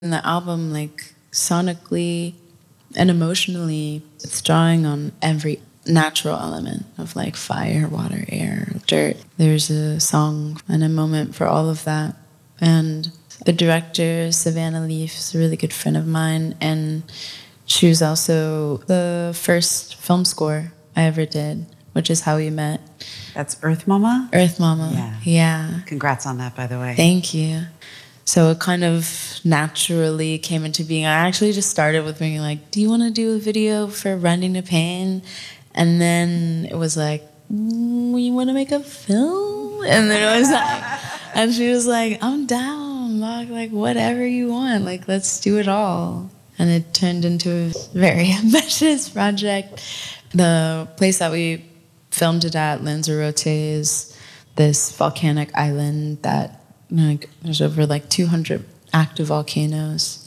And the album, like, sonically and emotionally, it's drawing on every natural element of, like, fire, water, air, dirt. There's a song and a moment for all of that. And the director, Savannah Leaf, is a really good friend of mine, and she was also the first film score I ever did, which is how we met. That's Earth Mama? Earth Mama, yeah. Congrats on that, by the way. Thank you. So it kind of naturally came into being. I actually just started with being like, do you want to do a video for Rending the Pain? And then it was like, you want to make a film? And then it was like, and she was like, I'm down, like whatever you want, like let's do it all. And it turned into a very ambitious project. The place that we filmed it at, Lanzarote, is this volcanic island that, like, there's over like 200 active volcanoes.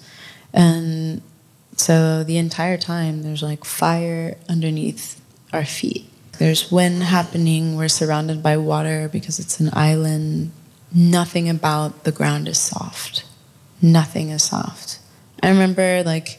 And so the entire time there's like fire underneath our feet. There's wind happening. We're surrounded by water because it's an island. Nothing about the ground is soft. Nothing is soft. I remember, like,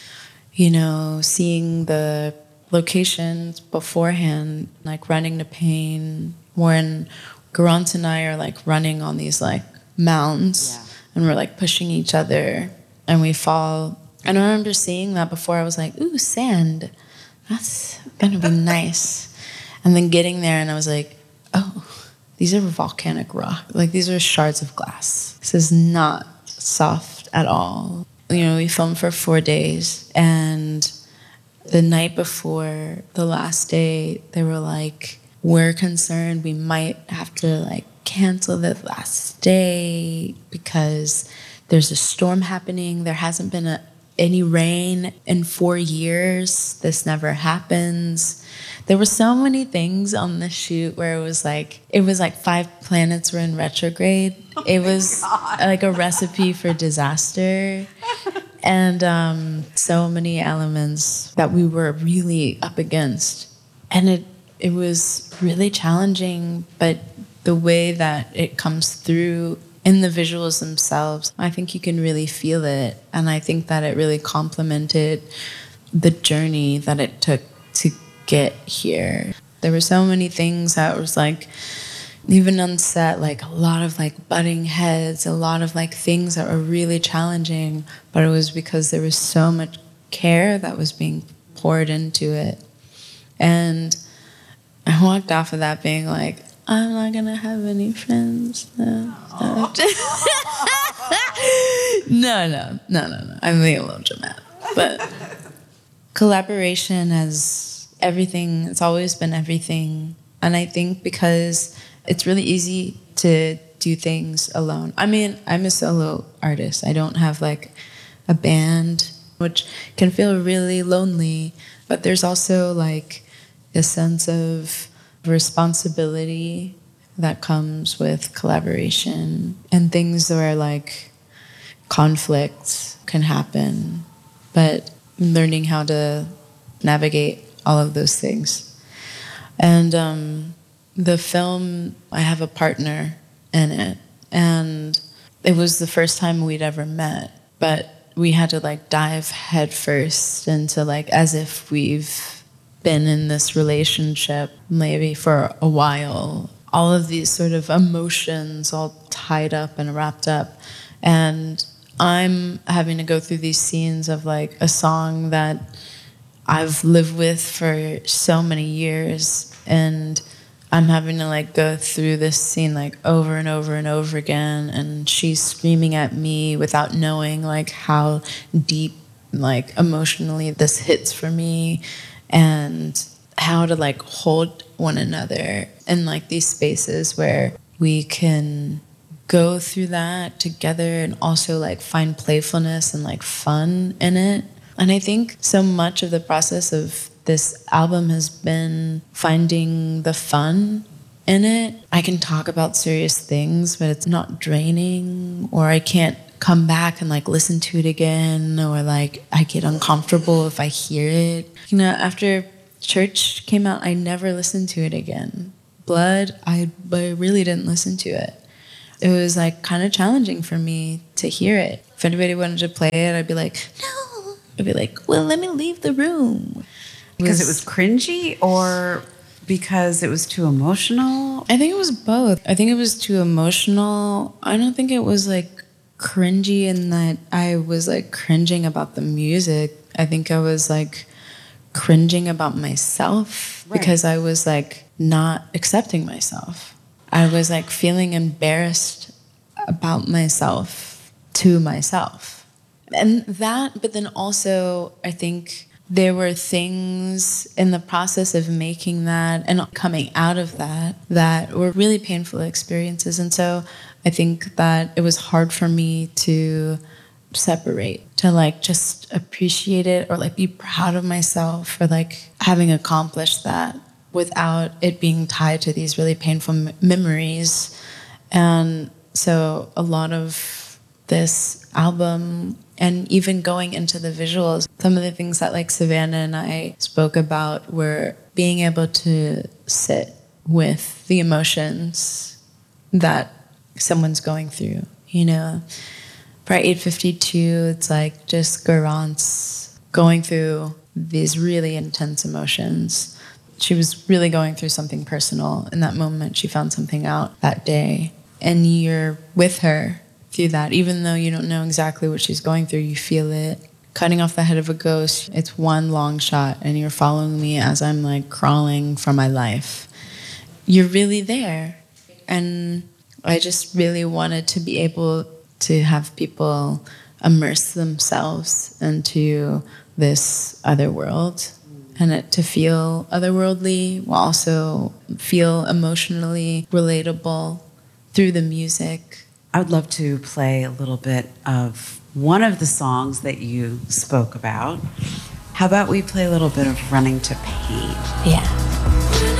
you know, seeing the locations beforehand, like Rending the Pain, when Garant and I are like running on these like mounds, and we're like pushing each other and we fall. And I remember seeing that before. I was like, ooh, sand. That's gonna be nice. And then getting there and I was like, oh, these are volcanic rock. Like, these are shards of glass. This is not soft at all. You know, we filmed for 4 days, and the night before the last day, they were like, we're concerned we might have to like cancel the last day because there's a storm happening. There hasn't been any rain in 4 years. This never happens. There were so many things on the shoot where it was like 5 planets were in retrograde. It was like a recipe for disaster. And so many elements that we were really up against. And it was really challenging, but the way that it comes through in the visuals themselves, I think you can really feel it. And I think that it really complemented the journey that it took to get here. There were so many things that was like, even on set, like a lot of like butting heads, a lot of like things that were really challenging, but it was because there was so much care that was being poured into it. And I walked off of that being like, I'm not gonna have any friends. No. I'm being a little dramatic. But collaboration has everything. It's always been everything. And I think because it's really easy to do things alone. I mean, I'm a solo artist. I don't have like a band, which can feel really lonely. But there's also like a sense of responsibility that comes with collaboration, and things where like conflicts can happen, but learning how to navigate all of those things. And the film, I have a partner in it, and it was the first time we'd ever met, but we had to like dive headfirst into like as if we've been in this relationship maybe for a while. All of these sort of emotions all tied up and wrapped up. And I'm having to go through these scenes of like a song that I've lived with for so many years, and I'm having to like go through this scene like over and over and over again, and she's screaming at me without knowing like how deep like emotionally this hits for me, and how to like hold one another in like these spaces where we can go through that together and also like find playfulness and like fun in it. And I think so much of the process of this album has been finding the fun in it. I can talk about serious things, but it's not draining, or I can't come back and like listen to it again, or like I get uncomfortable if I hear it. You know, after Church came out, I never listened to it again. Blood, I really didn't listen to it. It was like kind of challenging for me to hear it. If anybody wanted to play it, I'd be like, no. I'd be like, well, let me leave the room. Because it was cringy or because it was too emotional? I think it was both. I think it was too emotional. I don't think it was like cringy in that I was like cringing about the music. I think I was like cringing about myself because I was like not accepting myself. I was like feeling embarrassed about myself to myself. And that, but then also I think there were things in the process of making that and coming out of that that were really painful experiences. And so I think that it was hard for me to separate, to like just appreciate it or like be proud of myself for like having accomplished that without it being tied to these really painful memories. And so a lot of this album and even going into the visuals, some of the things that like Savannah and I spoke about were being able to sit with the emotions that someone's going through, you know. For 852, it's like just Garance going through these really intense emotions. She was really going through something personal in that moment. She found something out that day. And you're with her through that. Even though you don't know exactly what she's going through, you feel it. Cutting off the head of a ghost, it's one long shot, and you're following me as I'm like crawling for my life. You're really there. And I just really wanted to be able to have people immerse themselves into this other world and it to feel otherworldly while also feel emotionally relatable through the music. I would love to play a little bit of one of the songs that you spoke about. How about we play a little bit of Running to Pain? Yeah.